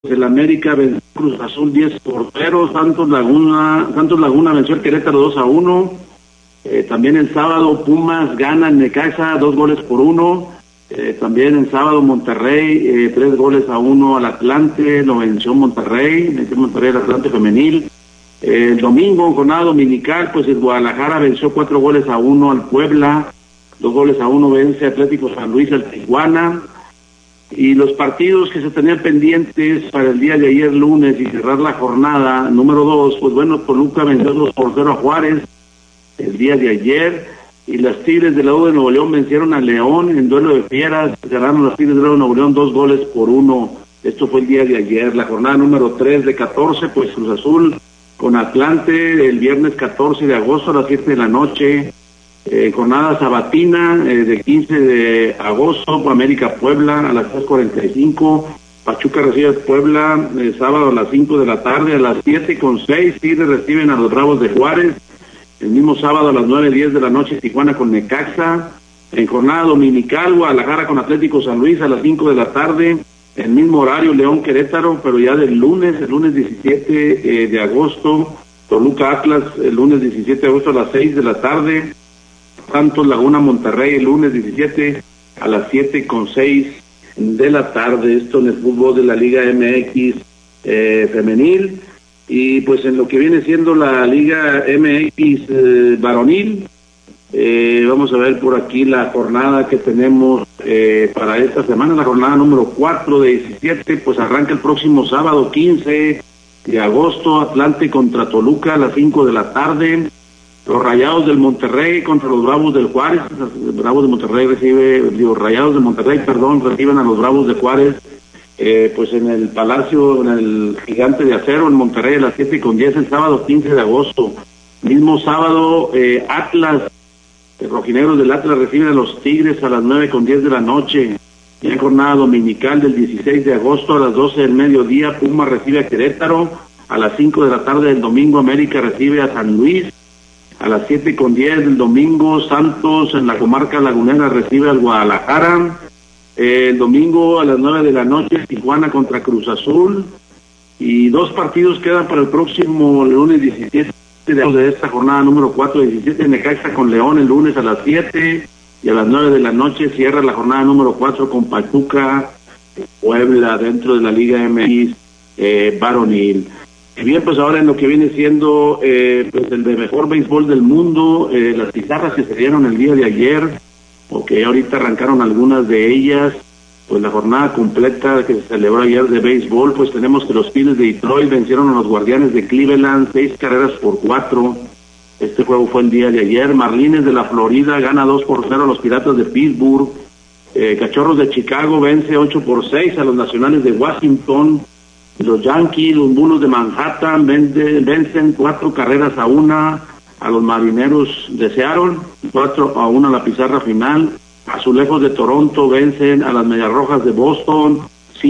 El América venció Cruz Azul 10-0, Santos Laguna venció el Querétaro 2-1. También el sábado Pumas gana en Necaxa 2-1. También el sábado Monterrey 3-1 al Atlante, lo venció Monterrey el Atlante femenil. El domingo, jornada dominical, pues el Guadalajara venció 4-1 al Puebla, 2-1 vence Atlético San Luis al Tijuana. Y los partidos que se tenían pendientes para el día de ayer lunes y cerrar la jornada número 2, pues bueno, Toluca venció 2-0 a Juárez el día de ayer, y las Tigres de la U de Nuevo León vencieron a León en duelo de fieras, ganaron las Tigres de la U de Nuevo León 2-1. Esto fue el día de ayer. La jornada número 3 de 14, pues Cruz Azul con Atlante el viernes 14 de agosto a las 7 de la noche. Jornada sabatina de 15 de agosto, América Puebla a las 3:45, Pachuca recibe a Puebla sábado a las 5 de la tarde, a las 7:06 Tigres reciben a los Bravos de Juárez, el mismo sábado a las 9:10 de la noche Tijuana con Necaxa. En jornada dominical Guadalajara con Atlético San Luis a las 5 de la tarde, el mismo horario León Querétaro, pero ya del lunes, el lunes 17 de agosto, Toluca Atlas el lunes 17 de agosto a las 6 de la tarde, Santos Laguna Monterrey el lunes 17 a las 7:06 de la tarde. Esto en el fútbol de la Liga MX femenil. Y pues en lo que viene siendo la Liga MX varonil, vamos a ver por aquí la jornada que tenemos para esta semana, la jornada número 4 de 17, pues arranca el próximo sábado 15 de agosto, Atlante contra Toluca a las 5 de la tarde. Los Rayados del Monterrey contra los Bravos del Juárez. Rayados de Monterrey reciben a los Bravos de Juárez, pues en el Palacio, en el Gigante de Acero, en Monterrey a las 7:10, el sábado 15 de agosto. Mismo sábado, Atlas, rojinegros del Atlas reciben a los Tigres a las 9:10 de la noche. Y en jornada dominical del 16 de agosto a las 12 del mediodía, Pumas recibe a Querétaro. A las 5 de la tarde del domingo, América recibe a San Luis. A las 7:10 del domingo, Santos en la comarca lagunera recibe al Guadalajara. El domingo a las 9 de la noche, Tijuana contra Cruz Azul. Y 2 partidos quedan para el próximo lunes 17 de esta jornada número 4 de 17, Necaxa con León el lunes a las 7. Y a las 9 de la noche cierra la jornada número 4 con Pachuca, Puebla, dentro de la Liga MX varonil. Y bien, pues ahora en lo que viene siendo pues el de mejor béisbol del mundo, las pizarras que se dieron el día de ayer, porque ahorita arrancaron algunas de ellas, pues la jornada completa que se celebró ayer de béisbol, pues tenemos que los Phillies de Detroit vencieron a los Guardianes de Cleveland 6-4. Este juego fue el día de ayer. Marlins de la Florida gana 2-0 a los Piratas de Pittsburgh. Cachorros de Chicago vence 8-6 a los Nacionales de Washington. Los Yankees, los Bulos de Manhattan vencen 4-1 a los Marineros de Seattle, 4-1 a la pizarra final. Azulejos de Toronto vencen a las Medias Rojas de Boston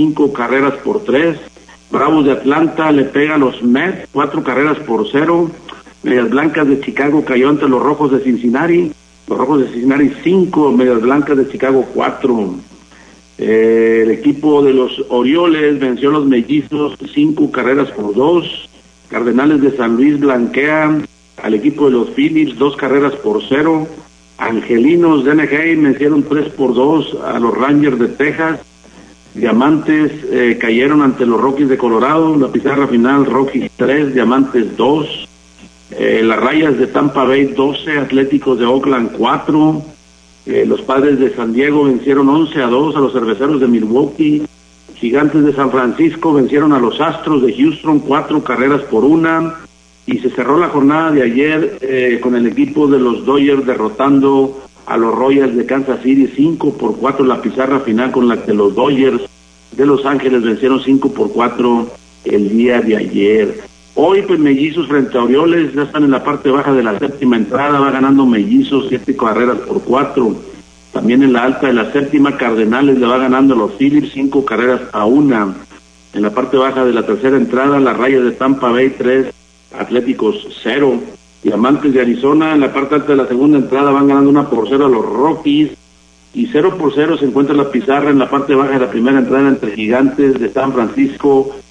5-3. Bravos de Atlanta le pega a los Mets 4-0. Medias Blancas de Chicago cayó ante los Rojos de Cincinnati. Los Rojos de Cincinnati 5, Medias Blancas de Chicago 4. El equipo de los Orioles venció a los Mellizos 5-2. Cardenales de San Luis blanquean al equipo de los Phillies 2-0. Angelinos de Anaheim vencieron 3-2 a los Rangers de Texas. Diamantes cayeron ante los Rockies de Colorado. La pizarra final, Rockies 3, Diamantes 2. Las Rayas de Tampa Bay 12, Atléticos de Oakland 4. Los Padres de San Diego vencieron 11-2 a los Cerveceros de Milwaukee. Gigantes de San Francisco vencieron a los Astros de Houston 4-1. Y se cerró la jornada de ayer con el equipo de los Dodgers derrotando a los Royals de Kansas City 5-4, la pizarra final con la que los Dodgers de Los Ángeles vencieron 5-4 el día de ayer. Hoy pues Mellizos frente a Orioles ya están en la parte baja de la séptima entrada, va ganando Mellizos 7-4. También en la alta de la séptima, Cardenales le va ganando a los Phillies 5-1. En la parte baja de la tercera entrada, las Rayas de Tampa Bay 3, Atléticos 0. Diamantes de Arizona en la parte alta de la segunda entrada van ganando 1-0 a los Rockies. y 0-0 se encuentra la pizarra en la parte baja de la primera entrada entre Gigantes de San Francisco